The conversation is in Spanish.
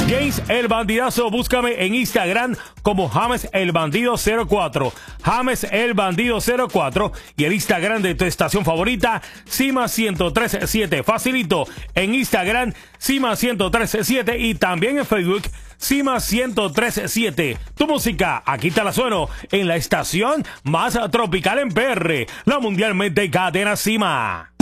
James el Bandidazo, búscame en Instagram como James el Bandido 04. James el Bandido 04 y el Instagram de tu estación favorita, Cima 1037. Facilito en Instagram, Cima 1037 y también en Facebook, Cima 1037. Tu música, aquí te la sueno en la estación más tropical en PR, la mundialmente cadena Cima.